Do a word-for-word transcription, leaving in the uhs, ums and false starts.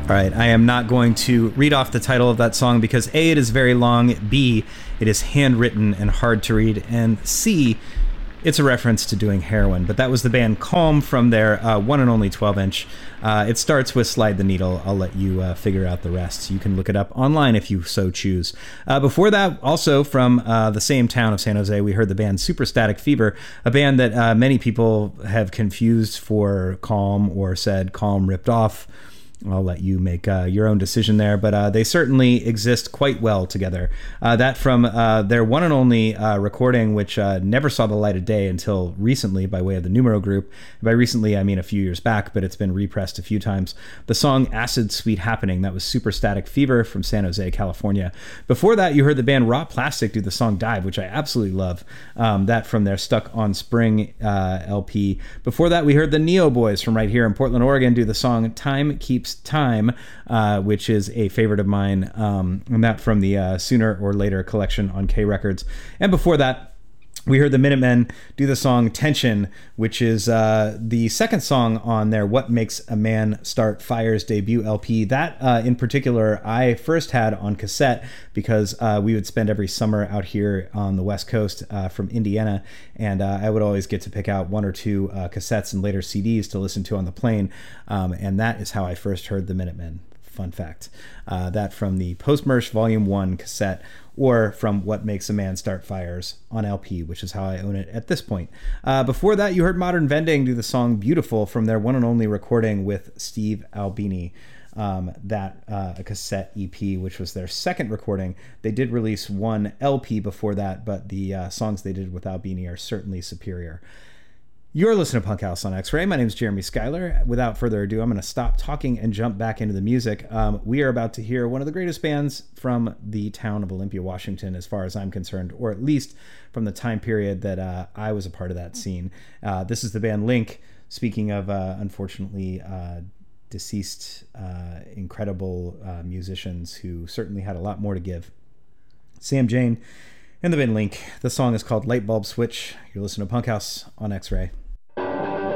All right, I am not going to read off the title of that song because A, it is very long, B, it is handwritten and hard to read, and C, it's a reference to doing heroin. But that was the band Calm from their uh, one and only twelve inch. Uh, it starts with Slide the Needle. I'll let you uh, figure out the rest. You can look it up online if you so choose. Uh, before that, also from uh, the same town of San Jose, we heard the band Superstatic Fever, a band that uh, many people have confused for Calm or said Calm ripped off. I'll let you make uh, your own decision there, but uh, they certainly exist quite well together. Uh, that from uh, their one and only uh, recording, which uh, never saw the light of day until recently by way of the Numero Group. By recently, I mean a few years back, but it's been repressed a few times. The song Acid Sweet Happening, that was Superstatic Fever from San Jose, California. Before that, you heard the band Raw Plastic do the song Dive, which I absolutely love. Um, that from their Stuck on Spring uh, L P. Before that, we heard the Neo Boys from right here in Portland, Oregon do the song Time Keeps Time, uh, which is a favorite of mine, um, and that from the uh, Sooner or Later collection on K Records. And before that, we heard the Minutemen do the song Tension, which is uh, the second song on their What Makes a Man Start Fires debut L P. That, uh, in particular, I first had on cassette because uh, we would spend every summer out here on the West Coast uh, from Indiana, and uh, I would always get to pick out one or two uh, cassettes and later C Ds to listen to on the plane, um, and that is how I first heard the Minutemen. Fun fact. Uh, that from the Post-Mersh Volume one cassette, or from What Makes a Man Start Fires on L P, which is how I own it at this point. Uh, before that, you heard Modern Vending do the song Beautiful from their one and only recording with Steve Albini. Um, that uh, a cassette E P, which was their second recording. They did release one L P before that, but the uh, songs they did with Albini are certainly superior. You're listening to Punk House on X-Ray. My name is Jeremy Schuyler. Without further ado, I'm going to stop talking and jump back into the music. Um, we are about to hear one of the greatest bands from the town of Olympia, Washington, as far as I'm concerned, or at least from the time period that uh, I was a part of that scene. Uh, this is the band Link. Speaking of, uh, unfortunately, uh, deceased, uh, incredible uh, musicians who certainly had a lot more to give. Sam Jane and the band Link. The song is called Light Bulb Switch. You're listening to Punk House on X-Ray.